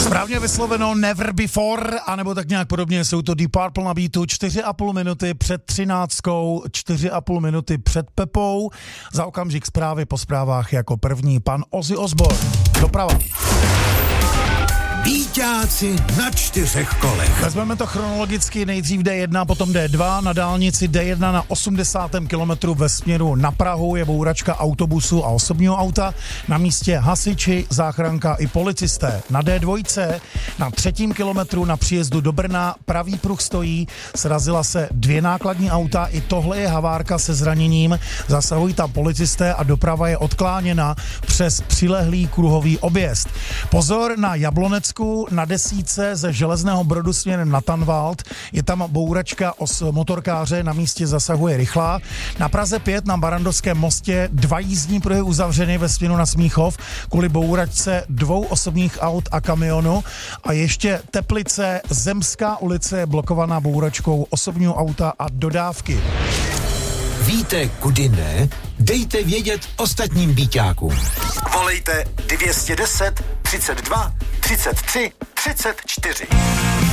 Správně vysloveno Never Before, anebo tak nějak podobně, jsou to Deep Purple na beatu, 4,5 minuty před 13, 4,5 minuty před Pepou. Za okamžik zprávy, po zprávách jako první pan Ozzy Osbourne. Doprava. Býťáci na 4 kolech. Vezmeme to chronologicky, nejdřív D1, potom D2. Na dálnici D1 na 80. kilometru ve směru na Prahu je bouračka autobusu a osobního auta. Na místě hasiči, záchranka i policisté. Na D2 na 3. kilometru na příjezdu do Brna pravý pruh stojí, srazila se 2 nákladní auta, i tohle je havárka se zraněním, zasahují tam policisté a doprava je odkláněna přes přilehlý kruhový objezd. Pozor na Jablonecku, na 10 ze Železného Brodu směrem na Tanvald, je tam bouračka motorkáře, na místě zasahuje rychlá. Na Praze 5 na Barandovském mostě 2 jízdní pruhy uzavřeny ve směru na Smíchov kvůli bouračce 2 osobních aut a kamionu. A ještě Teplice, Zemská ulice je blokovaná bouračkou osobního auta a dodávky. Víte, kudy ne? Dejte vědět ostatním býťákům. Volejte 210 32 33 34.